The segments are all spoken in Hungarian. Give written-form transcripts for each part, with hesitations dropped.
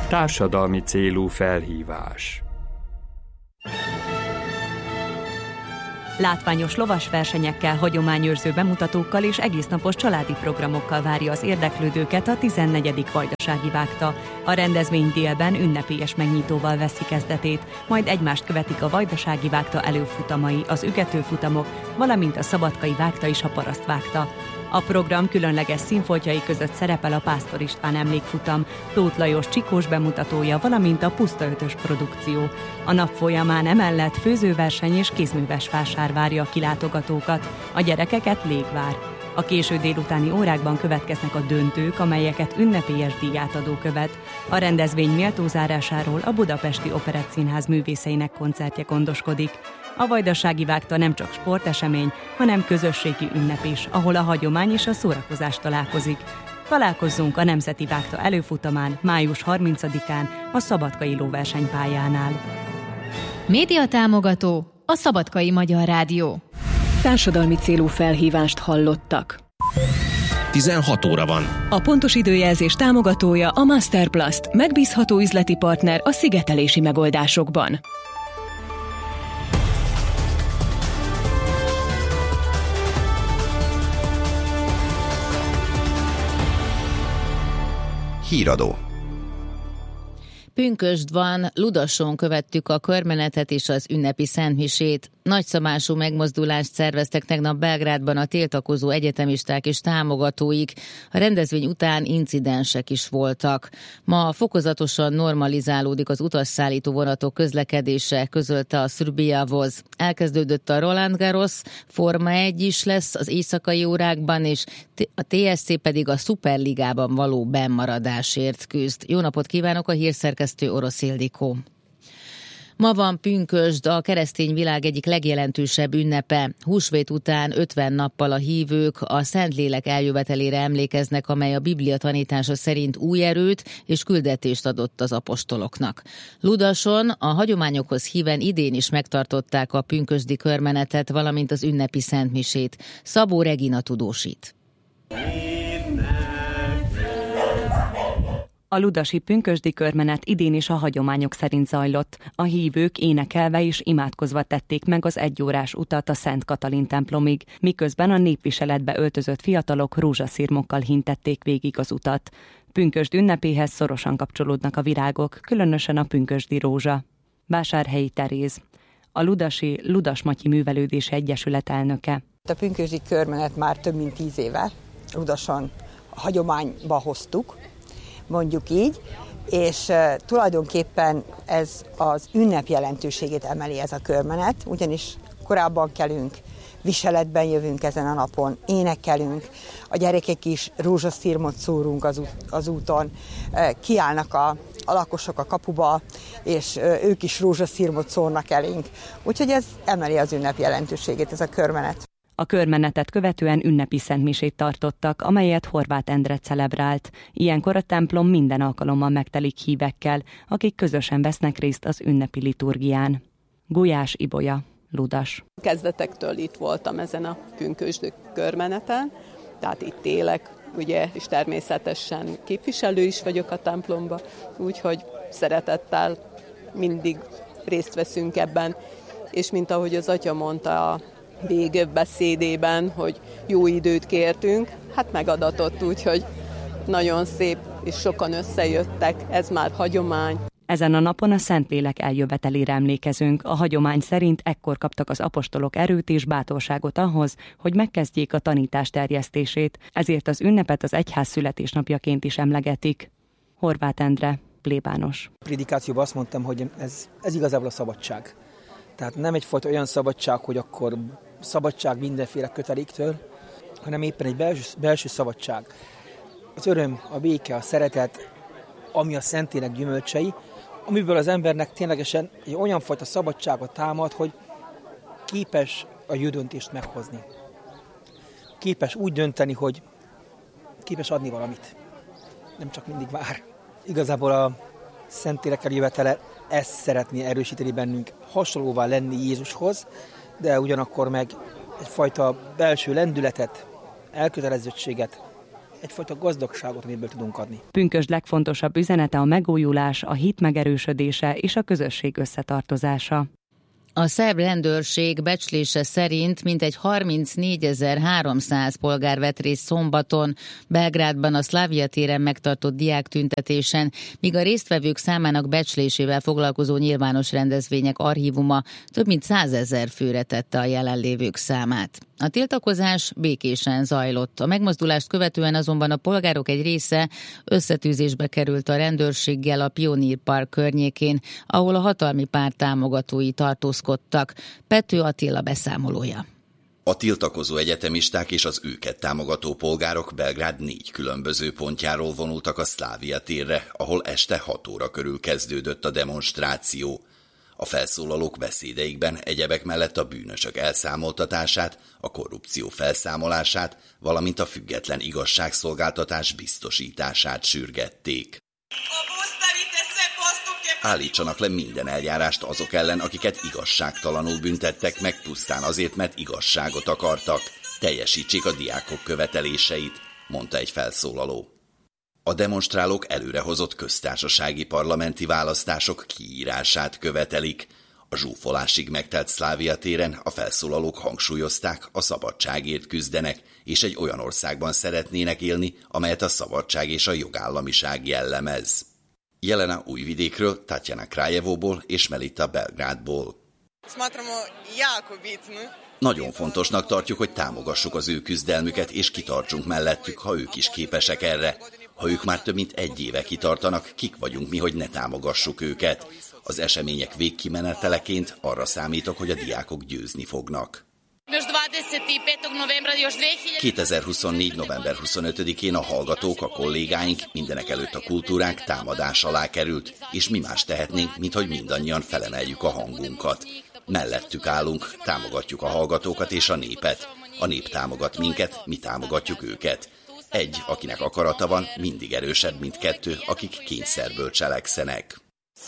Társadalmi célú felhívás. Látványos lovasversenyekkel, hagyományőrző bemutatókkal és egésznapos családi programokkal várja az érdeklődőket a 14. Vajdasági Vágta. A rendezvény délben ünnepélyes megnyitóval veszi kezdetét, majd egymást követik a Vajdasági Vágta előfutamai, az ügetőfutamok, valamint a szabadkai vágta és a parasztvágta. A program különleges színfoltjai között szerepel a Pásztor István emlékfutam, Tóth Lajos csikós bemutatója, valamint a Puszta Ötös produkció. A nap folyamán emellett főzőverseny és kézműves vásár várja a kilátogatókat, a gyerekeket légvár. A késő délutáni órákban következnek a döntők, amelyeket ünnepélyes díjátadó követ. A rendezvény méltó zárásáról a Budapesti Operettszínház művészeinek koncertje gondoskodik. A Vajdasági Vágta nem csak sportesemény, hanem közösségi ünnep is, ahol a hagyomány és a szórakozás találkozik. Találkozzunk a Nemzeti Vágta előfutamán, május 30-án a Szabadkai lóversenypályánál. Média támogató a Szabadkai Magyar Rádió. Társadalmi célú felhívást hallottak. 16 óra van. A pontos időjelzés támogatója a Masterplast, megbízható üzleti partner a szigetelési megoldásokban. Híradó. Pünkösd van, Ludason követtük a körmenetet és az ünnepi szentmisét. Nagyszabású megmozdulást szerveztek tegnap Belgrádban a tiltakozó egyetemisták és támogatóik. A rendezvény után incidensek is voltak. Ma fokozatosan normalizálódik az utasszállító vonatok közlekedése, közölte a Srbijavoz. Elkezdődött a Roland Garros, Forma 1 is lesz az éjszakai órákban, és a TSC pedig a Szuperligában való bennmaradásért küzd. Jó napot kívánok, a hírszerkesztő Orosz Ildikó. Ma van pünkösd, a keresztény világ egyik legjelentősebb ünnepe. Húsvét után 50 nappal a hívők a Szentlélek eljövetelére emlékeznek, amely a Biblia tanítása szerint új erőt és küldetést adott az apostoloknak. Ludason a hagyományokhoz híven idén is megtartották a pünkösdi körmenetet, valamint az ünnepi szentmisét. Szabó Regina tudósít. A ludasi pünkösdi körmenet idén is a hagyományok szerint zajlott. A hívők énekelve és imádkozva tették meg az egyórás utat a Szent Katalin templomig, miközben a népviseletbe öltözött fiatalok rózsaszirmokkal hintették végig az utat. Pünkösd ünnepéhez szorosan kapcsolódnak a virágok, különösen a pünkösdi rózsa. Vásárhelyi Teréz, a ludasi Ludas-Matyi Művelődési Egyesület elnöke. A pünkösdi körmenet már több mint 10 éve Ludason hagyományba hoztuk, mondjuk így, és tulajdonképpen ez az ünnep jelentőségét emeli ez a körmenet, ugyanis korábban kelünk, viseletben jövünk ezen a napon, énekelünk, a gyerekek is rózsaszirmot szórunk az úton, kiállnak a lakosok a kapuba, és ők is rózsaszirmot szórnak elénk. Úgyhogy ez emeli az ünnep jelentőségét, ez a körmenet. A körmenetet követően ünnepi szentmisét tartottak, amelyet Horváth Endre celebrált. Ilyenkor a templom minden alkalommal megtelik hívekkel, akik közösen vesznek részt az ünnepi liturgián. Gulyás Ibolya, Ludas. Kezdetektől itt voltam ezen a pünkösdi körmeneten, tehát itt élek, ugye, és természetesen képviselő is vagyok a templomban, úgyhogy szeretettel mindig részt veszünk ebben, és mint ahogy az atya mondta a végbeszédében, hogy jó időt kértünk, hát megadatott, úgyhogy nagyon szép, és sokan összejöttek, ez már hagyomány. Ezen a napon a Szentlélek eljövetelére emlékezünk. A hagyomány szerint ekkor kaptak az apostolok erőt és bátorságot ahhoz, hogy megkezdjék a tanítás terjesztését, ezért az ünnepet az egyház születésnapjaként is emlegetik. Horváth Endre, plébános. A prédikációban azt mondtam, hogy ez igazából a szabadság. Tehát nem egyfajta olyan szabadság, hogy akkor szabadság mindenféle köteléktől, hanem éppen egy belső szabadság. Az öröm, a béke, a szeretet, ami a Szentlélek gyümölcsei, amiből az embernek ténylegesen egy olyan fajta szabadságot támad, hogy képes a jó döntést meghozni. Képes úgy dönteni, hogy képes adni valamit. Nem csak mindig vár. Igazából a Szentlélek eljövetele ezt szeretné erősíteni bennünk, hasonlóvá lenni Jézushoz, de ugyanakkor meg egyfajta belső lendületet, elkötelezettséget egyfajta gazdagságot, amiből tudunk adni. Pünkösd legfontosabb üzenete a megújulás, a hit megerősödése és a közösség összetartozása. A szerb rendőrség becslése szerint mintegy 34.300 polgár vett részt szombaton Belgrádban a Szlávia téren megtartott diáktüntetésen, míg a résztvevők számának becslésével foglalkozó nyilvános rendezvények archívuma több mint 100 000 főre tette a jelenlévők számát. A tiltakozás békésen zajlott. A megmozdulást követően azonban a polgárok egy része összetűzésbe került a rendőrséggel a Pionír Park környékén, ahol a hatalmi párt támogatói tartózkodtak. Pető Attila beszámolója. A tiltakozó egyetemisták és az őket támogató polgárok Belgrád 4 különböző pontjáról vonultak a Szlávia térre, ahol este 6 óra körül kezdődött a demonstráció. A felszólalók beszédeikben egyebek mellett a bűnösök elszámoltatását, a korrupció felszámolását, valamint a független igazságszolgáltatás biztosítását sürgették. Állítsanak le minden eljárást azok ellen, akiket igazságtalanul büntettek meg pusztán azért, mert igazságot akartak. Teljesítsék a diákok követeléseit, mondta egy felszólaló. A demonstrálók előrehozott köztársasági parlamenti választások kiírását követelik. A zsúfolásig megtelt Szlávia téren a felszólalók hangsúlyozták, a szabadságért küzdenek, és egy olyan országban szeretnének élni, amelyet a szabadság és a jogállamiság jellemez. Jelena Újvidékről, Tatjana Krajevóból és Melita Belgrádból. Nagyon fontosnak tartjuk, hogy támogassuk az ő küzdelmüket, és kitartsunk mellettük, ha ők is képesek erre. Ha ők már több mint 1 éve kitartanak, kik vagyunk mi, hogy ne támogassuk őket? Az események végkimeneteleként arra számítok, hogy a diákok győzni fognak. 2024. november 25-én a hallgatók, a kollégáink, mindenek előtt a kultúránk támadás alá került, és mi más tehetnénk, mint hogy mindannyian felemeljük a hangunkat. Mellettük állunk, támogatjuk a hallgatókat és a népet. A nép támogat minket, mi támogatjuk őket. 1, akinek akarata van, mindig erősebb, mint 2, akik kényszerből cselekszenek.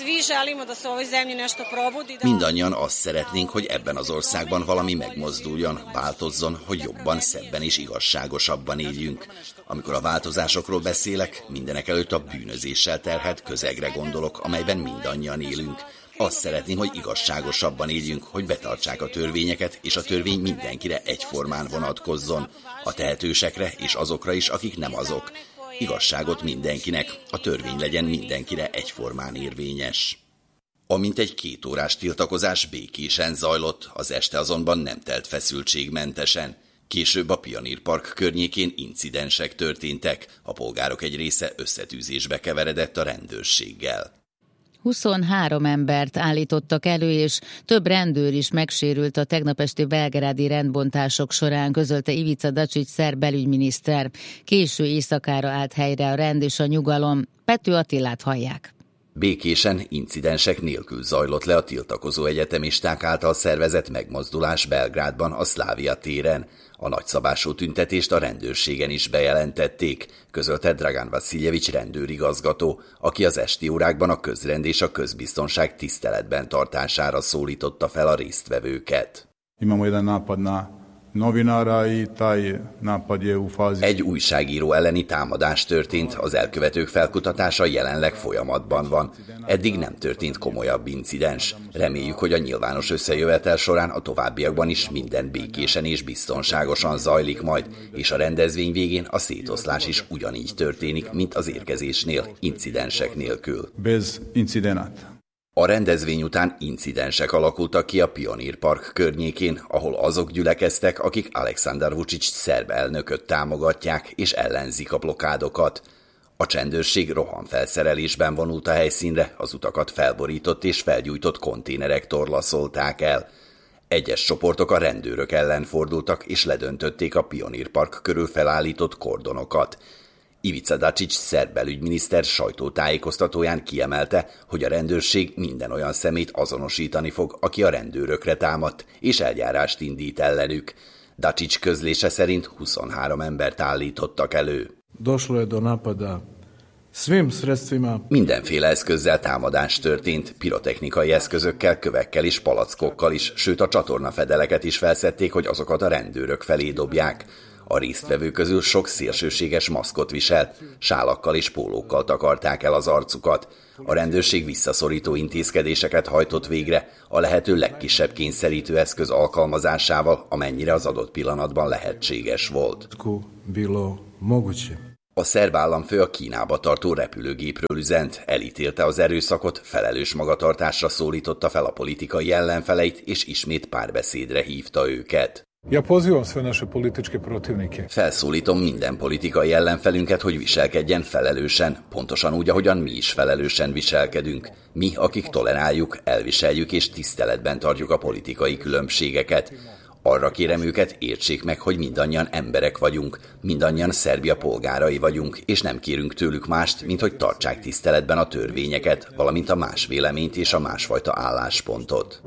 Mindannyian azt szeretnénk, hogy ebben az országban valami megmozduljon, változzon, hogy jobban, szebben és igazságosabban éljünk. Amikor a változásokról beszélek, mindenek előtt a bűnözéssel terhelt közegre gondolok, amelyben mindannyian élünk. Azt szeretném, hogy igazságosabban éljünk, hogy betartsák a törvényeket, és a törvény mindenkire egyformán vonatkozzon. A tehetősekre és azokra is, akik nem azok. Igazságot mindenkinek, a törvény legyen mindenkire egyformán érvényes. A mintegy 2 órás tiltakozás békésen zajlott, az este azonban nem telt feszültségmentesen. Később a Pionír Park környékén incidensek történtek, a polgárok egy része összetűzésbe keveredett a rendőrséggel. 23 embert állítottak elő, és több rendőr is megsérült a tegnap esti belgrádi rendbontások során, közölte Ivica Dačić szerb belügyminiszter. Késő éjszakára állt helyre a rend és a nyugalom. Pető Attilát hallják. Békésen, incidensek nélkül zajlott le a tiltakozó egyetemisták által szervezett megmozdulás Belgrádban a Szlávia téren. A nagyszabású tüntetést a rendőrségen is bejelentették, közölte Dragan Vasiljević rendőrigazgató, aki az esti órákban a közrend és a közbiztonság tiszteletben tartására szólította fel a résztvevőket. Egy újságíró elleni támadás történt, az elkövetők felkutatása jelenleg folyamatban van. Eddig nem történt komolyabb incidens. Reméljük, hogy a nyilvános összejövetel során a továbbiakban is minden békésen és biztonságosan zajlik majd, és a rendezvény végén a szétoszlás is ugyanígy történik, mint az érkezésnél, incidensek nélkül. Bez incidenat. A rendezvény után incidensek alakultak ki a Pionír Park környékén, ahol azok gyülekeztek, akik Aleksandar Vučić szerb elnököt támogatják és ellenzik a blokkádokat. A csendőrség rohamfelszerelésben vonult a helyszínre, az utakat felborított és felgyújtott konténerek torlaszolták el. Egyes csoportok a rendőrök ellen fordultak és ledöntötték a Pionír Park körül felállított kordonokat. Ivica Dačić szerb belügyminiszter sajtótájékoztatóján kiemelte, hogy a rendőrség minden olyan szemét azonosítani fog, aki a rendőrökre támadt, és eljárást indít ellenük. Dačić közlése szerint 23 embert állítottak elő. Mindenféle eszközzel támadás történt, pirotechnikai eszközökkel, kövekkel és palackokkal is, sőt a csatornafedeleket is felszedték, hogy azokat a rendőrök felé dobják. A résztvevők közül sok szélsőséges maszkot visel, sálakkal és pólókkal takarták el az arcukat. A rendőrség visszaszorító intézkedéseket hajtott végre, a lehető legkisebb kényszerítő eszköz alkalmazásával, amennyire az adott pillanatban lehetséges volt. A szerb államfő a Kínába tartó repülőgépről üzent, elítélte az erőszakot, felelős magatartásra szólította fel a politikai ellenfeleit, és ismét párbeszédre hívta őket. Felszólítom minden politikai ellenfelünket, hogy viselkedjen felelősen, pontosan úgy, ahogyan mi is felelősen viselkedünk. Mi, akik toleráljuk, elviseljük és tiszteletben tartjuk a politikai különbségeket. Arra kérem őket, értsék meg, hogy mindannyian emberek vagyunk, mindannyian Szerbia polgárai vagyunk, és nem kérünk tőlük mást, mint hogy tartsák tiszteletben a törvényeket, valamint a más véleményt és a másfajta álláspontot.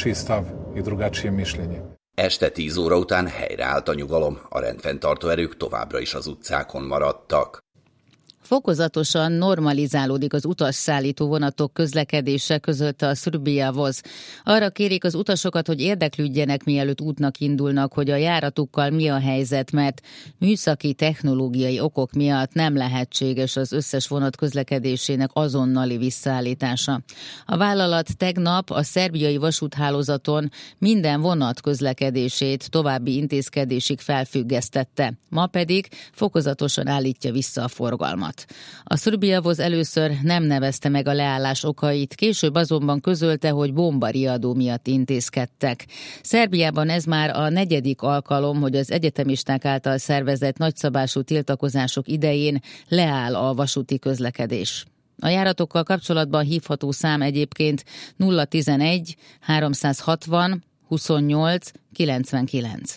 Este 10 óra után helyreállt a nyugalom, a rendfenntartó erők továbbra is az utcákon maradtak. Fokozatosan normalizálódik az utasszállító vonatok közlekedése, közölte a Srbijavoz. Arra kérik az utasokat, hogy érdeklődjenek, mielőtt útnak indulnak, hogy a járatukkal mi a helyzet, mert műszaki, technológiai okok miatt nem lehetséges az összes vonat közlekedésének azonnali visszaállítása. A vállalat tegnap a szerbiai vasúthálózaton minden vonat közlekedését további intézkedésig felfüggesztette, ma pedig fokozatosan állítja vissza a forgalmat. A Srbijavoz először nem nevezte meg a leállás okait, később azonban közölte, hogy bombariadó miatt intézkedtek. Szerbiában ez már a 4. alkalom, hogy az egyetemisták által szervezett nagyszabású tiltakozások idején leáll a vasúti közlekedés. A járatokkal kapcsolatban hívható szám egyébként 011 360 28 99.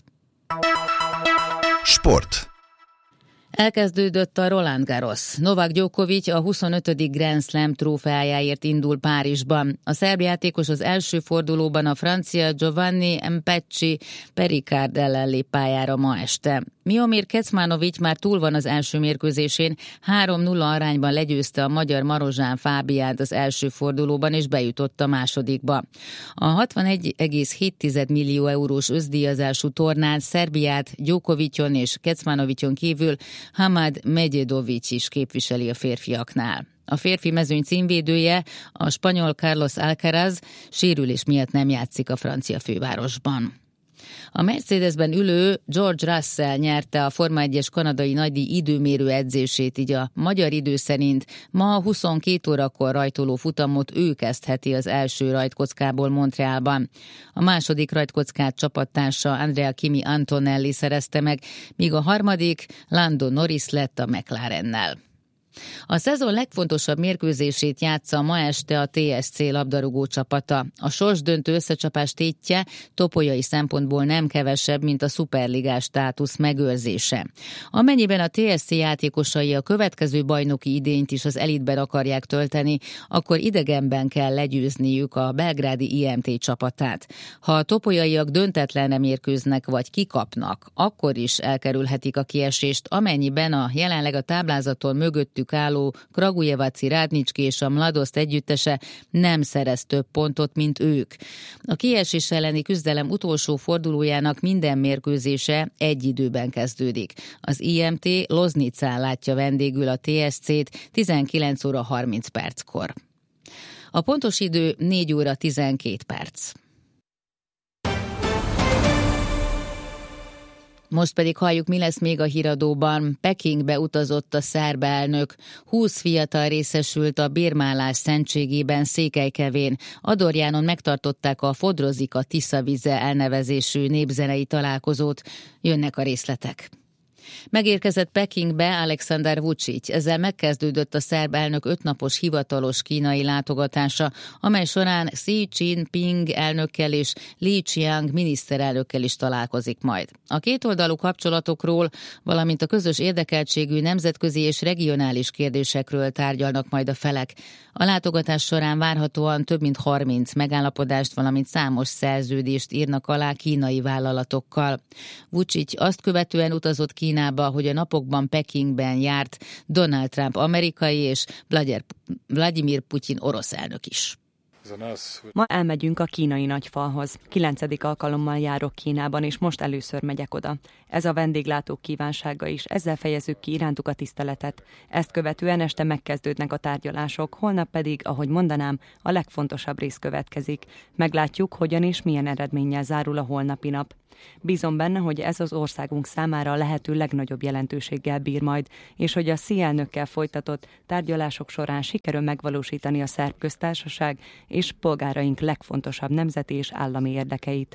Sport. Elkezdődött a Roland Garros. Novak Djokovic a 25. Grand Slam trófeájáért indul Párizsban. A szerb játékos az első fordulóban a francia Giovanni Mpecci Pericard ellen lép pályára ma este. Miomir Kecmanovic már túl van az első mérkőzésén, 3-0 arányban legyőzte a magyar Marozsán Fábiánt az első fordulóban, és bejutott a másodikba. A 61,7 millió eurós összdíjazású tornán Szerbiát Djokovicon és Kecmanovicon kívül Hamad Medjedovic is képviseli a férfiaknál. A férfi mezőny címvédője, a spanyol Carlos Alcaraz sérülés miatt nem játszik a francia fővárosban. A Mercedesben ülő George Russell nyerte a Forma 1-es kanadai nagydíj időmérő edzését, így a magyar idő szerint ma 22 órakor rajtoló futamot ő kezdheti az első rajtkockából Montrealban. A második rajtkockát csapattársa Andrea Kimi Antonelli szerezte meg, míg a harmadik Lando Norris lett a McLarennel. A szezon legfontosabb mérkőzését játsza ma este a TSC labdarúgó csapata. A sorsdöntő összecsapás tétje topolyai szempontból nem kevesebb, mint a szuperligás státusz megőrzése. Amennyiben a TSC játékosai a következő bajnoki idényt is az elitben akarják tölteni, akkor idegenben kell legyőzniük a belgrádi IMT csapatát. Ha a topolyaiak döntetlenre mérkőznek vagy kikapnak, akkor is elkerülhetik a kiesést, amennyiben a jelenleg a táblázaton mögöttük álló Kragujevaci Rádnicski és a Mladost együttese nem szerez több pontot, mint ők. A kiesés elleni küzdelem utolsó fordulójának minden mérkőzése egy időben kezdődik. Az IMT Loznicán látja vendégül a TSC-t 19 óra 30 perckor. A pontos idő 4 óra 12 perc. Most pedig halljuk, mi lesz még a híradóban. Pekingbe utazott a szerb elnök. 20 fiatal részesült a bérmálás szentségében Székelykevén. Adorjánon megtartották a Fodrozik a Tiszavize elnevezésű népzenei találkozót. Jönnek a részletek. Megérkezett Pekingbe Alexander Vučić, ezzel megkezdődött a szerb elnök 5 napos hivatalos kínai látogatása, amely során Xi Jinping elnökkel és Li Qiang miniszterelnökkel is találkozik majd. A kétoldalú kapcsolatokról, valamint a közös érdekeltségű nemzetközi és regionális kérdésekről tárgyalnak majd a felek. A látogatás során várhatóan több mint 30 megállapodást, valamint számos szerződést írnak alá kínai vállalatokkal. Vučić azt követően utazott Kínába, hogy a napokban Pekingben járt Donald Trump amerikai és Vladimir Putyin orosz elnök is. Ma elmegyünk a kínai nagyfalhoz. 9. alkalommal járok Kínában, és most először megyek oda. Ez a vendéglátók kívánsága is, ezzel fejezzük ki irántuk a tiszteletet. Ezt követően este megkezdődnek a tárgyalások, holnap pedig, ahogy mondanám, a legfontosabb rész következik. Meglátjuk, hogyan és milyen eredménnyel zárul a holnapi nap. Bízom benne, hogy ez az országunk számára a lehető legnagyobb jelentőséggel bír majd, és hogy a Xi elnökkel folytatott tárgyalások során sikerül megvalósítani a Szerb Köztársaság és polgáraink legfontosabb nemzeti és állami érdekeit.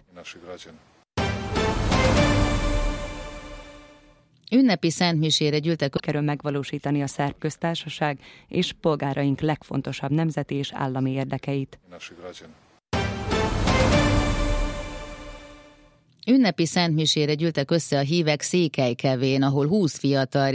Ünnepi szentmisére gyűltek kerül megvalósítani a Szerb Köztársaság és polgáraink legfontosabb nemzeti és állami érdekeit. Ünnepi szentmisére gyűltek össze a hívek Székelykevén, ahol 20 fiatal